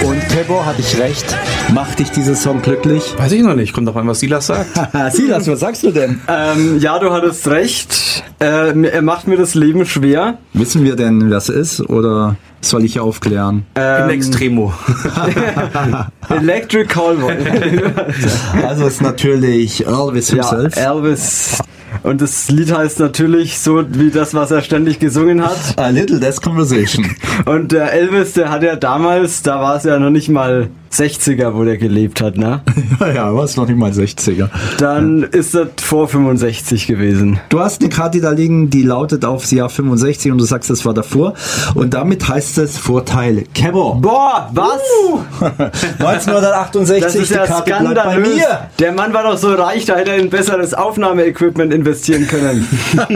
Und Kebo, hatte ich recht? Macht dich dieser Song glücklich? Weiß ich noch nicht. Kommt doch an, was Silas sagt. Silas, was sagst du denn? Ja, du hattest recht. Er macht mir das Leben schwer. Wissen wir denn, wer es ist? Oder soll ich aufklären? In Extremo. Electric Callboy. Also ist natürlich Elvis himself. Ja, Elvis. Und das Lied heißt natürlich so wie das, was er ständig gesungen hat. A Little Less Conversation. Und der Elvis, der hat ja damals, da war es ja noch nicht mal 60er, wo der gelebt hat, ne? Ja, war es noch nicht mal 60er. Dann ist das vor 65 gewesen. Du hast eine Karte da liegen, die lautet aufs Jahr 65 und du sagst, das war davor. Und damit heißt es Vorteil Kebo. Boah, was? 1968, Das ist ja die Karte bleibt bei skandalös. mir. Der Mann war doch so reich, da hätte er in besseres Aufnahmeequipment investieren können.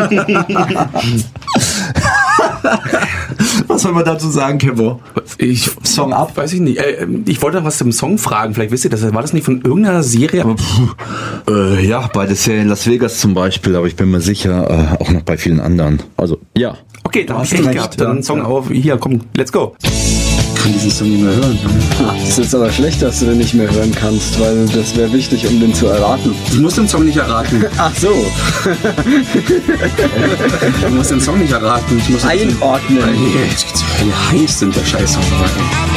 Was soll man dazu sagen, Kebo? Song ab? Weiß ich nicht. Ich wollte noch was zum Song fragen. Vielleicht wisst ihr das. War das nicht von irgendeiner Serie? Ja, bei der Serie in Las Vegas zum Beispiel, aber ich bin mir sicher, auch noch bei vielen anderen. Also, ja. Okay, da hast hast du du recht recht, gehabt. Dann ja. Song auf. Hier, komm, let's go. Ich kann diesen Song nicht mehr hören. Das ist jetzt aber schlecht, dass du den nicht mehr hören kannst, weil das wäre wichtig, um den zu erraten. Du musst den Song nicht erraten. Ach so. Du musst den Song nicht erraten. Ich muss Einordnen. Wie heiß sind der Scheiß-Song?